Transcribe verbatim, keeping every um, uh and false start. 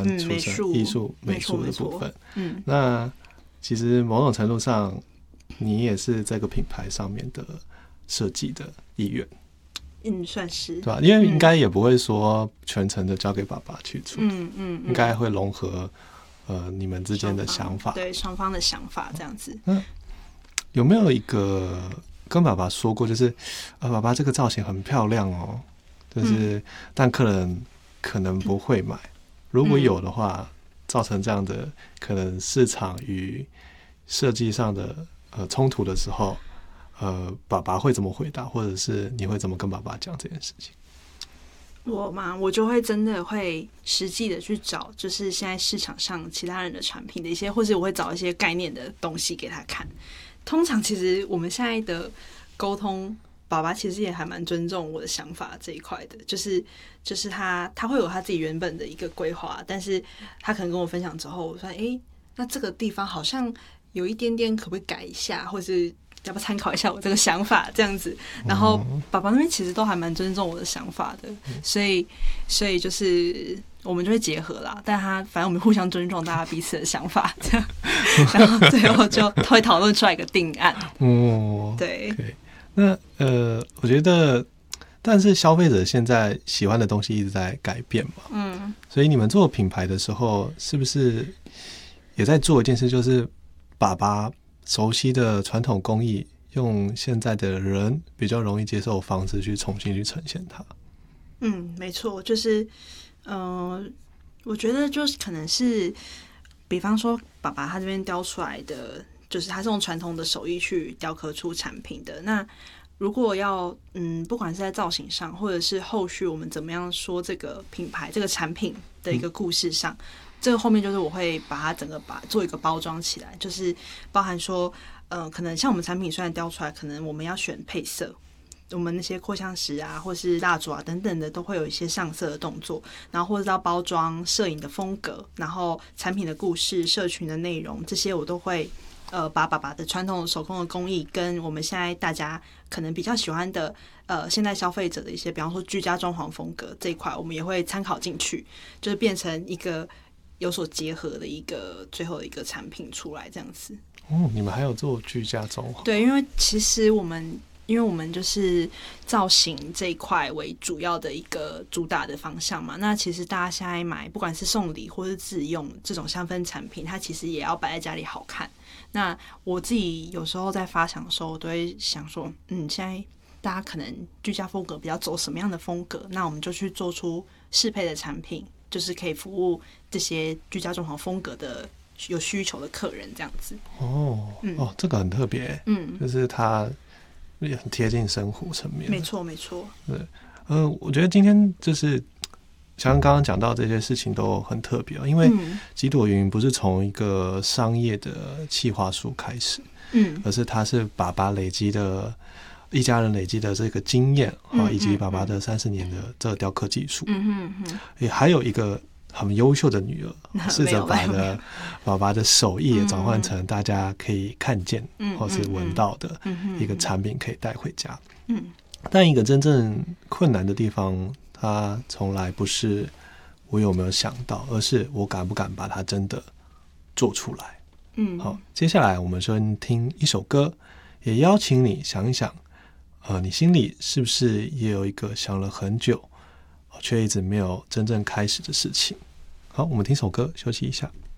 嗯，出身艺术美术的部分。嗯，那其实某种程度上，你也是这个品牌上面的设计的一员。 嗯，算是对吧？因为应该也不会说全程的交给爸爸去处理，嗯嗯，应该会融合呃你们之间的想法， 对双方的想法这样子。 那有没有一个跟爸爸说过，就是呃爸爸这个造型很漂亮哦，就是、嗯、但客人可能不会买，如果有的话，嗯、造成这样的可能市场与设计上的呃冲突的时候。呃，爸爸会怎么回答，或者是你会怎么跟爸爸讲这件事情？ 我嘛，我就会真的会实际的去找，就是现在市场上其他人的产品的一些，或者我会找一些概念的东西给他看。通常其实我们现在的沟通，爸爸其实也还蛮尊重我的想法这一块的，就是就是他他会有他自己原本的一个规划，但是他可能跟我分享之后，我说，哎、欸，那这个地方好像有一点点，可不可以改一下，或是要不要参考一下我这个想法这样子？然后爸爸那边其实都还蛮尊重我的想法的，所以所以就是我们就会结合啦。但他反正我们互相尊重大家彼此的想法，这样，然后最后就会讨论出来一个定案。哦，对。 Okay. 那呃，我觉得，但是消费者现在喜欢的东西一直在改变嘛，嗯，所以你们做品牌的时候，是不是也在做一件事，就是爸爸熟悉的传统工艺，用现在的人比较容易接受的方式去重新去呈现它？ 嗯，没错，就是呃，我觉得就是可能是，比方说爸爸他这边雕出来的，就是他是用传统的手艺去雕刻出产品的。那如果要嗯，不管是在造型上，或者是后续我们怎么样说这个品牌、这个产品的一个故事上。嗯，这个后面就是我会把它整个把做一个包装起来，就是包含说，呃，可能像我们产品虽然雕出来，可能我们要选配色，我们那些扩香石啊，或是蜡烛啊等等的，都会有一些上色的动作，然后或者到包装、摄影的风格，然后产品的故事、社群的内容，这些我都会呃把爸爸的传统手工的工艺跟我们现在大家可能比较喜欢的呃现在消费者的一些，比方说居家装潢风格这一块，我们也会参考进去，就是变成一个。有所结合的一个最后的一个产品出来，这样子。 哦，你们还有做居家装潢？ 对，因为其实我们，因为我们就是造型这一块为主要的一个主打的方向嘛。那其实大家现在买，不管是送礼或是自用这种香氛产品，它其实也要摆在家里好看。那我自己有时候在发想的时候，我都会想说，嗯，现在大家可能居家风格比较走什么样的风格，那我们就去做出适配的产品。就是可以服务这些居家装潢风格的有需求的客人，这样子。 哦，嗯、哦，这个很特别，嗯，就是它也很贴近生活层面。 没错，没错。 对，呃，我觉得今天就是像刚刚讲到这些事情都很特别，因为几朵云不是从一个商业的企划书开始，嗯，而是它是爸爸累积的。一家人累积的这个经验，嗯、以及爸爸的三十年的这个雕刻技术，嗯嗯，也还有一个很优秀的女儿，试着把的爸爸的手艺也转换成大家可以看见、嗯、或是闻到的一个产品，可以带回家。嗯，但一个真正困难的地方，它从来不是我有没有想到，而是我敢不敢把它真的做出来。嗯，好，接下来我们先听一首歌，也邀请你想一想。呃，你心里是不是也有一个想了很久，却一直没有真正开始的事情？好，我们听首歌，休息一下。